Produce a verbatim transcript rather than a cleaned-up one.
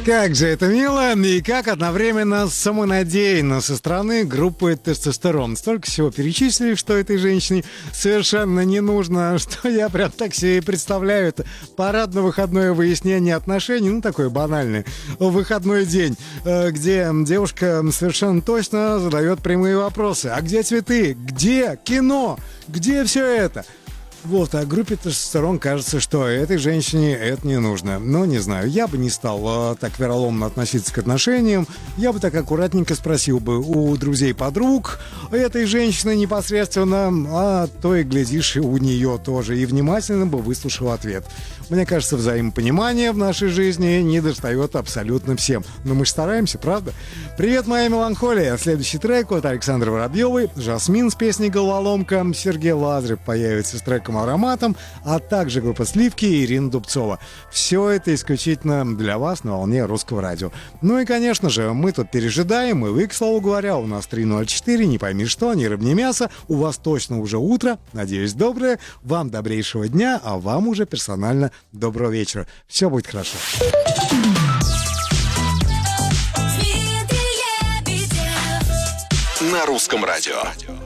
Как же это мило и как одновременно самонадеянно со стороны группы «Тестостерон». Столько всего перечислили, что этой женщине совершенно не нужно, что я прям так себе и представляю. Это парадно-выходное выяснение отношений, ну такое банальное, выходной день, где девушка совершенно точно задает прямые вопросы. А где цветы? Где кино? Где все это? Вот, а группе «Тестостерон» кажется, что этой женщине это не нужно. Но не знаю, я бы не стал э, так вероломно относиться к отношениям. Я бы так аккуратненько спросил бы у друзей-подруг этой женщины непосредственно, а то и, глядишь, и у нее тоже. И внимательно бы выслушал ответ. Мне кажется, взаимопонимание в нашей жизни не достает абсолютно всем. Но мы же стараемся, правда? Привет, моя меланхолия. Следующий трек от Александры Воробьевой. «Жасмин» с песней «Головоломка». Сергей Лазарев появится с треком «Ароматом», а также группа «Сливки» и Ирина Дубцова. Все это исключительно для вас на волне Русского радио. Ну и, конечно же, мы тут пережидаем, и вы, к слову говоря, у нас три ноль четыре, не пойми что, ни рыб, ни мясо, у вас точно уже утро, надеюсь, доброе, вам добрейшего дня, а вам уже персонально доброго вечера. Все будет хорошо. На Русском радио.